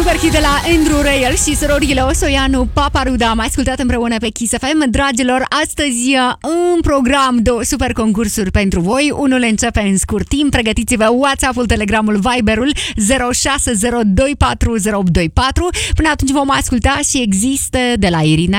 super hit de la Andrew Rayel și surorile Osoianu Paparuda. Am ascultat împreună pe Kiss FM. Dragilor, astăzi în program două super concursuri pentru voi. Unul începe în scurt timp. Pregătiți-vă WhatsApp-ul, Telegramul, Viber-ul 0602408824. Până atunci vom asculta și există de la Irina